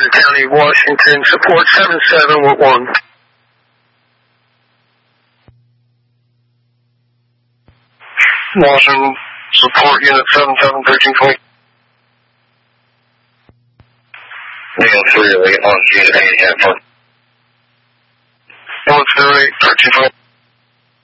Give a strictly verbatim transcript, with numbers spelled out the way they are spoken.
Carter County, Washington. Support seven seven one one. Washington, support unit seven seven thirteen twenty. Neil three oh eight on unit eight, one. one zero eight thirteen twenty.